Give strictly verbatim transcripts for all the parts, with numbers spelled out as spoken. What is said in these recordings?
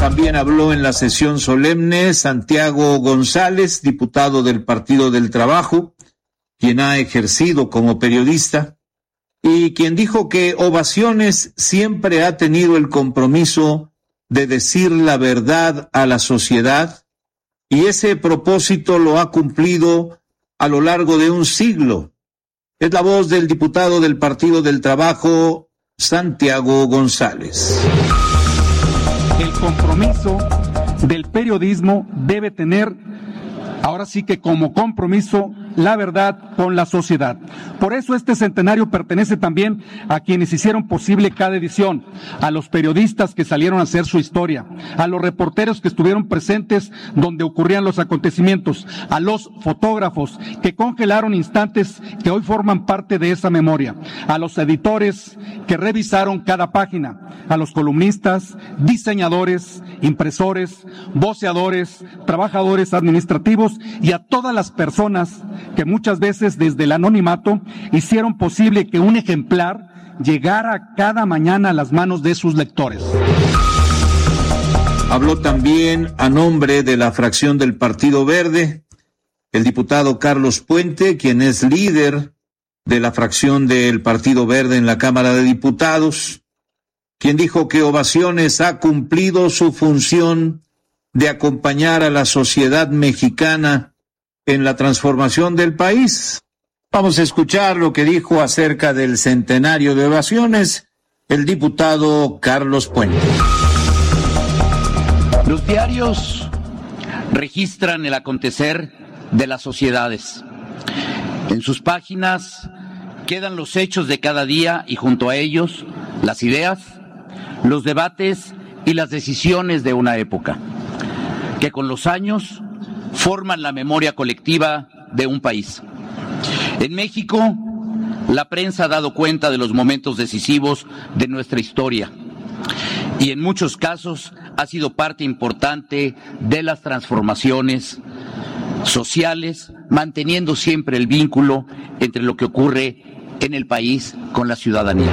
También habló en la sesión solemne Santiago González, diputado del Partido del Trabajo, quien ha ejercido como periodista y quien dijo que Ovaciones siempre ha tenido el compromiso de decir la verdad a la sociedad y ese propósito lo ha cumplido a lo largo de un siglo. Es la voz del diputado del Partido del Trabajo, Santiago González. El compromiso del periodismo debe tener, ahora sí que como compromiso, la verdad con la sociedad. Por eso este centenario pertenece también a quienes hicieron posible cada edición, a los periodistas que salieron a hacer su historia, a los reporteros que estuvieron presentes donde ocurrían los acontecimientos, a los fotógrafos que congelaron instantes que hoy forman parte de esa memoria, a los editores que revisaron cada página, a los columnistas, diseñadores, impresores, voceadores, trabajadores administrativos y a todas las personas que muchas veces desde el anonimato hicieron posible que un ejemplar llegara cada mañana a las manos de sus lectores. Habló también a nombre de la fracción del Partido Verde el diputado Carlos Puente, quien es líder de la fracción del Partido Verde en la Cámara de Diputados, quien dijo que Ovaciones ha cumplido su función de acompañar a la sociedad mexicana en la transformación del país. Vamos a escuchar lo que dijo acerca del centenario de Ovaciones el diputado Carlos Puente. Los diarios registran el acontecer de las sociedades. En sus páginas quedan los hechos de cada día y junto a ellos las ideas, los debates y las decisiones de una época, que con los años forman la memoria colectiva de un país. En México, la prensa ha dado cuenta de los momentos decisivos de nuestra historia y en muchos casos ha sido parte importante de las transformaciones sociales, manteniendo siempre el vínculo entre lo que ocurre en el país con la ciudadanía.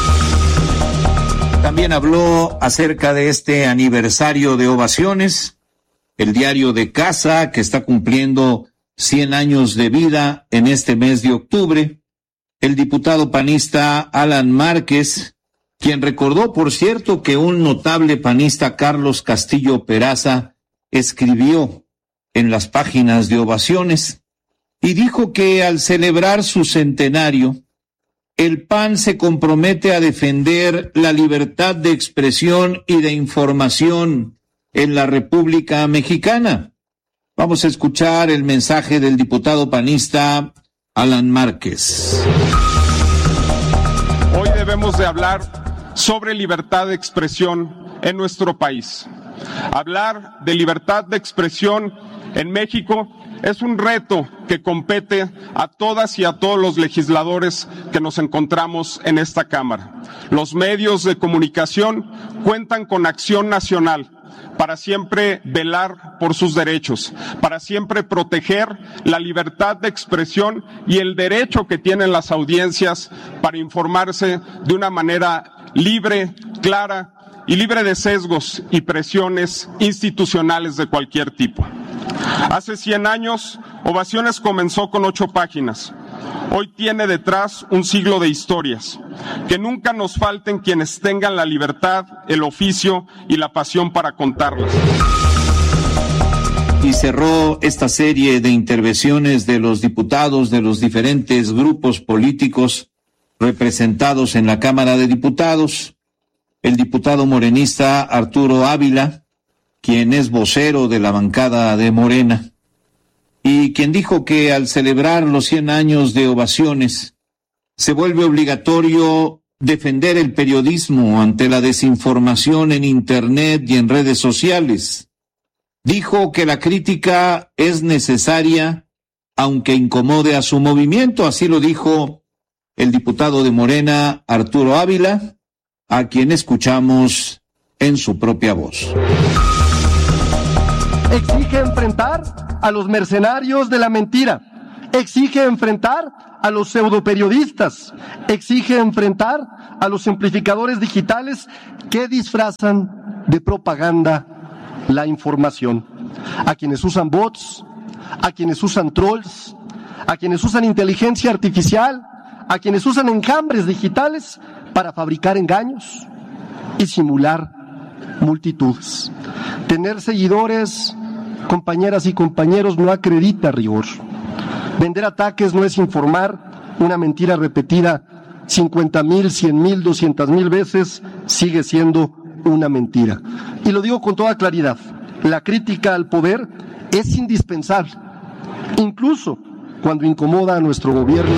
También habló acerca de este aniversario de Ovaciones, el diario de casa, que está cumpliendo cien años de vida en este mes de octubre, el diputado panista Alan Márquez, quien recordó, por cierto, que un notable panista, Carlos Castillo Peraza, escribió en las páginas de Ovaciones y dijo que al celebrar su centenario, el P A N se compromete a defender la libertad de expresión y de información en la República Mexicana. Vamos a escuchar el mensaje del diputado panista Alan Márquez. Hoy debemos de hablar sobre libertad de expresión en nuestro país. Hablar de libertad de expresión en México es un reto que compete a todas y a todos los legisladores que nos encontramos en esta Cámara. Los medios de comunicación cuentan con acción nacional para siempre velar por sus derechos, para siempre proteger la libertad de expresión y el derecho que tienen las audiencias para informarse de una manera libre, clara y libre de sesgos y presiones institucionales de cualquier tipo. Hace cien años, Ovaciones comenzó con ocho páginas. Hoy tiene detrás un siglo de historias. Que nunca nos falten quienes tengan la libertad, el oficio y la pasión para contarlas. Y cerró esta serie de intervenciones de los diputados de los diferentes grupos políticos representados en la Cámara de Diputados, el diputado morenista Arturo Ávila, quien es vocero de la bancada de Morena, y quien dijo que al celebrar los cien años de Ovaciones, se vuelve obligatorio defender el periodismo ante la desinformación en Internet y en redes sociales. Dijo que la crítica es necesaria, aunque incomode a su movimiento, así lo dijo el diputado de Morena, Arturo Ávila, a quien escuchamos en su propia voz. Exige enfrentar a los mercenarios de la mentira, exige enfrentar a los pseudoperiodistas, exige enfrentar a los simplificadores digitales que disfrazan de propaganda la información, a quienes usan bots, a quienes usan trolls, a quienes usan inteligencia artificial, a quienes usan enjambres digitales para fabricar engaños y simular multitudes. Tener seguidores, compañeras y compañeros, no acredita rigor. Vender ataques no es informar. Una mentira repetida cincuenta mil, cien mil, doscientas mil veces sigue siendo una mentira. Y lo digo con toda claridad, la crítica al poder es indispensable, incluso cuando incomoda a nuestro gobierno.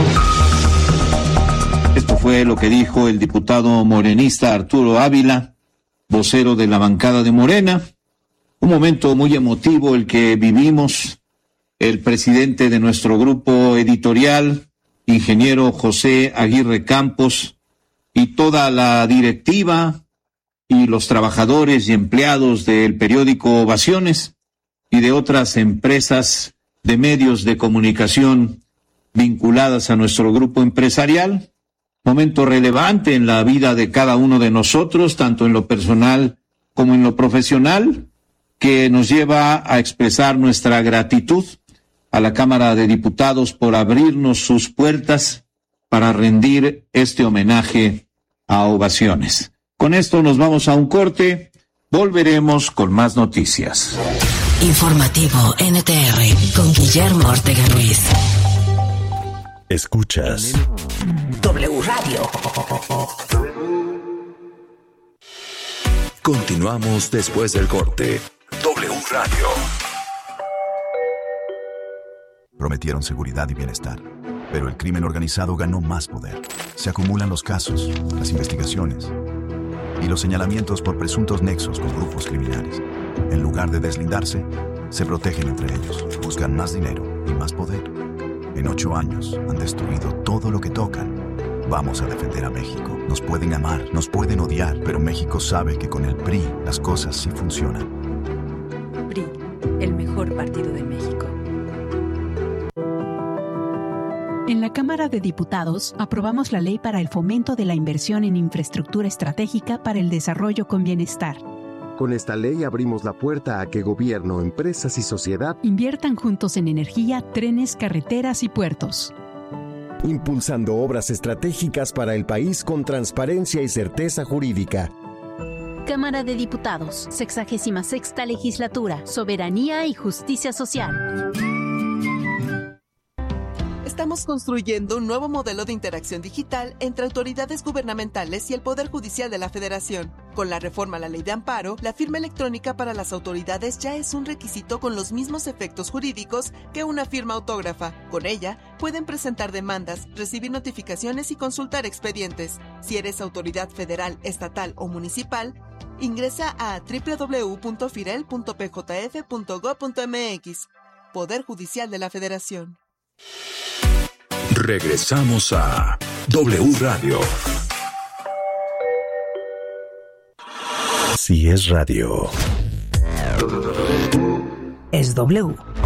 Esto fue lo que dijo el diputado morenista Arturo Ávila, vocero de la bancada de Morena. Un momento muy emotivo el que vivimos. El presidente de nuestro grupo editorial, ingeniero José Aguirre Campos, y toda la directiva y los trabajadores y empleados del periódico Ovaciones y de otras empresas de medios de comunicación vinculadas a nuestro grupo empresarial. Momento relevante en la vida de cada uno de nosotros, tanto en lo personal como en lo profesional, que nos lleva a expresar nuestra gratitud a la Cámara de Diputados por abrirnos sus puertas para rendir este homenaje a Ovaciones. Con esto nos vamos a un corte, volveremos con más noticias. Informativo N T R con Guillermo Ortega Ruiz. Escuchas W Radio. Continuamos después del corte. W Radio. Prometieron seguridad y bienestar, pero el crimen organizado ganó más poder. Se acumulan los casos, las investigaciones y los señalamientos por presuntos nexos con grupos criminales. En lugar de deslindarse, se protegen entre ellos, buscan más dinero y más poder. En ocho años han destruido todo lo que tocan. Vamos a defender a México. Nos pueden amar, nos pueden odiar, pero México sabe que con el P R I las cosas sí funcionan. P R I, el mejor partido de México. En la Cámara de Diputados aprobamos la ley para el fomento de la inversión en infraestructura estratégica para el desarrollo con bienestar. Con esta ley abrimos la puerta a que gobierno, empresas y sociedad inviertan juntos en energía, trenes, carreteras y puertos. Impulsando obras estratégicas para el país con transparencia y certeza jurídica. Cámara de Diputados, sexagésima sexta legislatura, soberanía y justicia social. Estamos construyendo un nuevo modelo de interacción digital entre autoridades gubernamentales y el Poder Judicial de la Federación. Con la reforma a la Ley de Amparo, la firma electrónica para las autoridades ya es un requisito con los mismos efectos jurídicos que una firma autógrafa. Con ella, pueden presentar demandas, recibir notificaciones y consultar expedientes. Si eres autoridad federal, estatal o municipal, ingresa a doble u doble u doble u punto firel punto p j f punto gob punto m x. Poder Judicial de la Federación. Regresamos a W Radio. Si es radio, es W.